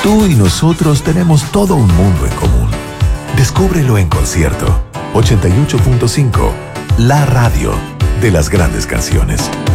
Tú y nosotros tenemos todo un mundo en común. Descúbrelo en concierto. 88.5, la radio de las grandes canciones.